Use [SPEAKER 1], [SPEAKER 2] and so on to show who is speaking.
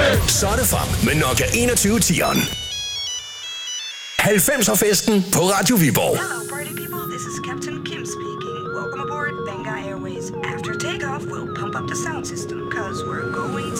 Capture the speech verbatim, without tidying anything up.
[SPEAKER 1] Så er det frem med Nokia enogtyve tieren. halvfemser-festen på Radio Viborg.
[SPEAKER 2] Hello, party people. This is Captain Kim speaking. Welcome aboard Benga Airways. After takeoff, we'll pump up the sound system, cause we're going